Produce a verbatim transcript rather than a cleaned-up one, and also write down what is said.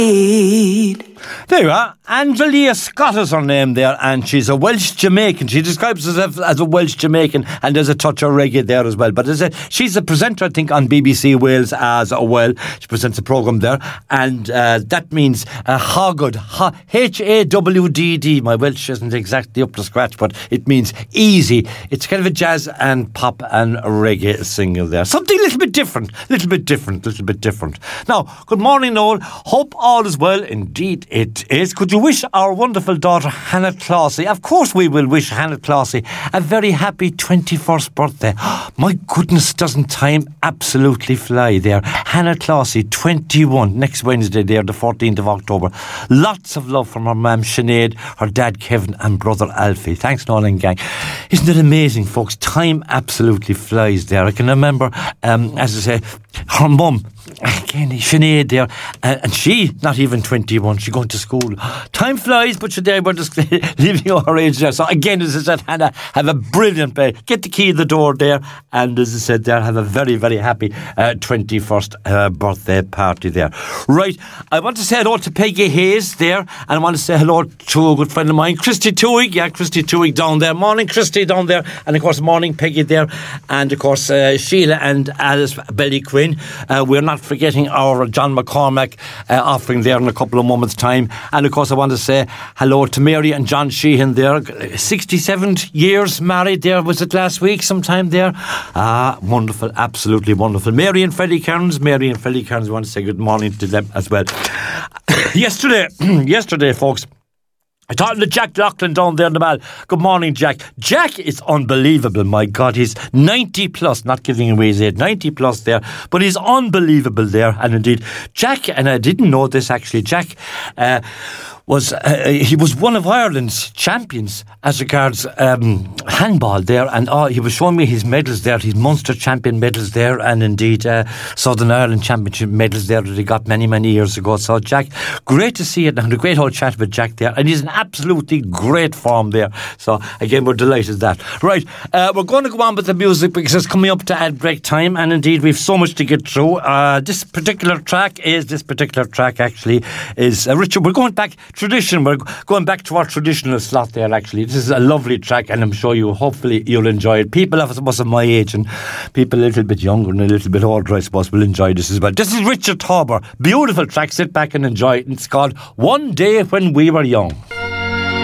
There you are. Angelia Scott is her name there, and she's a Welsh Jamaican. She describes herself as a Welsh Jamaican, and there's a touch of reggae there as well. But as a, she's a presenter, I think, on B B C Wales as well. She presents a programme there, and uh, that means uh, Hagod, H A W D D. My Welsh isn't exactly up to scratch, but it means easy. It's kind of a jazz and pop and reggae single there. Something a little bit different, little bit different, little bit different. Now, good morning, Noel. Hope all is well. Indeed, it is. Could you wish our wonderful daughter Hannah Clossy? Of course we will wish Hannah Clossy a very happy twenty-first birthday. My goodness, doesn't time absolutely fly there. Hannah Clossy, twenty-one, next Wednesday there, the fourteenth of October. Lots of love from her mum Sinead, her dad Kevin and brother Alfie. Thanks, Noel and gang. Isn't it amazing, folks? Time absolutely flies there. I can remember, um, as I say, her mum, again, Sinead there, uh, and she, not even twenty-one, she's going to school. Time flies, but she's there, we're just leaving her age there. So again, as I said, Hannah, have a brilliant day. Get the key in the door there, and as I said there, have a very, very happy uh, twenty-first uh, birthday party there. Right, I want to say hello to Peggy Hayes there, and I want to say hello to a good friend of mine, Christy Tuig. Yeah, Christy Tuig down there. Morning, Christy down there, and of course, morning, Peggy there, and of course, uh, Sheila and Alice Belly Quinn. Uh, we're not forgetting our John McCormack uh, offering there in a couple of moments' time. And of course, I want to say hello to Mary and John Sheehan there. sixty-seven years married there, was it last week sometime there? Ah, wonderful, absolutely wonderful. Mary and Freddie Kearns, Mary and Freddie Kearns, I want to say good morning to them as well. yesterday, yesterday, folks, I talked to Jack Loughlin down there in the Mall. Good morning, Jack. Jack is unbelievable, my God. He's ninety plus, not giving away his age, ninety plus there, but he's unbelievable there. And indeed, Jack, and I didn't know this actually, Jack uh, was, uh, he was one of Ireland's champions as regards um, handball there. And oh, he was showing me his medals there, his Munster champion medals there, and indeed uh, Southern Ireland championship medals there that he got many, many years ago. So, Jack, great to see it, and a great old chat with Jack there. And he's in absolutely great form there. So, again, we're delighted with that. Right, uh, we're going to go on with the music because it's coming up to ad break time, and indeed we've so much to get through. Uh, this particular track is, this particular track actually is, uh, Richard, we're going back, tradition, we're going back to our traditional slot there actually. This is a lovely track, and I'm sure you, hopefully you'll enjoy it. People, I suppose, of my age and people a little bit younger and a little bit older, I suppose, will enjoy this as well. This is Richard Tauber. Beautiful track, sit back and enjoy it. It's called One Day When We Were Young.